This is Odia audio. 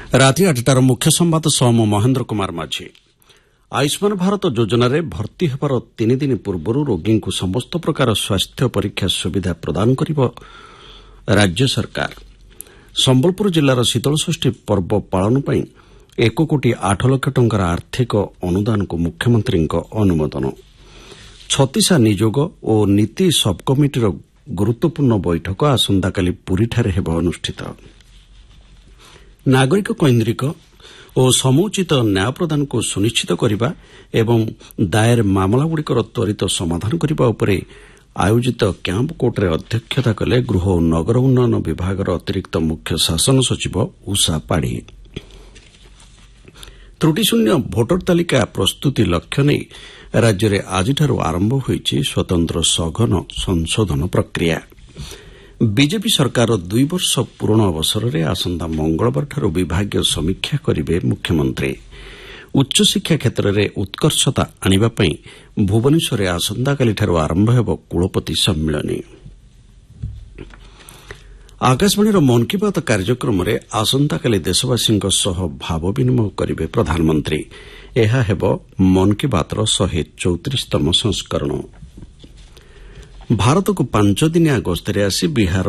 ରାତି 8টাର ମୁଖ୍ୟ ସମ୍ବାଦ ସହ ମୁଁ ମହେନ୍ଦ୍ର କୁମାର ମାଝୀ। ଆୟୁଷ୍ମାନ ଭାରତ ଯୋଜନାରେ ଭର୍ତ୍ତି ହେବାର 3 ଦିନ ପୂର୍ବରୁ ରୋଗୀଙ୍କୁ ସମସ୍ତ ପ୍ରକାର ସ୍ୱାସ୍ଥ୍ୟ ପରୀକ୍ଷା ସୁବିଧା ପ୍ରଦାନ କରିବ ରାଜ୍ୟ ସରକାର। ସମ୍ବଲପୁର ଜିଲ୍ଲାର ଶୀତଳଷଷ୍ଠୀ ପର୍ବ ପାଳନ ପାଇଁ 1 କୋଟି 8 ଲକ୍ଷ ଟଙ୍କାର ଆର୍ଥିକ ଅନୁଦାନକୁ ମୁଖ୍ୟମନ୍ତ୍ରୀଙ୍କ ଅନୁମୋଦନ। ଛତିଶା ନିଯୋଗ ଓ ନୀତି ସବ୍କମିଟିର ଗୁରୁତ୍ୱପୂର୍ଣ୍ଣ ବୈଠକ ଆସନ୍ତାକାଲି ପୁରୀଠାରେ ହେବ ଅନୁଷ୍ଠିତ। ନାଗରିକ କୈନ୍ଦ୍ରିକ ଓ ସମୁଚିତ ନ୍ୟାୟ ପ୍ରଦାନକୁ ସୁନିଶ୍ଚିତ କରିବା ଏବଂ ଦାୟର ମାମଲାଗୁଡ଼ିକର ତ୍ୱରିତ ସମାଧାନ କରିବା ଉପରେ ଆୟୋଜିତ କ୍ୟାମ୍ପ କୋର୍ଟରେ ଅଧ୍ୟକ୍ଷତା କଲେ ଗୃହ ଓ ନଗର ଉନ୍ନୟନ ବିଭାଗର ଅତିରିକ୍ତ ମୁଖ୍ୟ ଶାସନ ସଚିବ ଉଷା ପାଢ଼ୀ। ତ୍ରୁଟିଶୂନ୍ୟ ଭୋଟର ତାଲିକା ପ୍ରସ୍ତୁତି ଲକ୍ଷ୍ୟ ନେଇ ରାଜ୍ୟରେ ଆଜିଠାରୁ ଆରମ୍ଭ ହୋଇଛି ସ୍ୱତନ୍ତ୍ର ସଘନ ସଂଶୋଧନ ପ୍ରକ୍ରିୟା। ବିଜେପି ସରକାରର 2 ବର୍ଷ ପୂରଣ ଅବସରରେ ଆସନ୍ତା ମଙ୍ଗଳବାରଠାରୁ ବିଭାଗୀୟ ସମୀକ୍ଷା କରିବେ ମୁଖ୍ୟମନ୍ତ୍ରୀ। ଉଚ୍ଚଶିକ୍ଷା କ୍ଷେତ୍ରରେ ଉତ୍କର୍ଷତା ଆଣିବା ପାଇଁ ଭୁବନେଶ୍ୱରରେ ଆସନ୍ତାକାଲିଠାରୁ ଆରମ୍ଭ ହେବ କୁଳପତି ସମ୍ମିଳନୀ। ଆକାଶବାଣୀର ମନ୍ କି ବାତ୍ କାର୍ଯ୍ୟକ୍ରମରେ ଆସନ୍ତାକାଲି ଦେଶବାସୀଙ୍କ ସହ ଭାବ ବିନିମୟ କରିବେ ପ୍ରଧାନମନ୍ତ୍ରୀ। ଏହା ହେବ ମନ୍ କି ବାତ୍ର 134ତମ ସଂସ୍କରଣ। ଭାରତକୁ 5 ଦିନିଆ ଗସ୍ତରେ ଆସି ବିହାର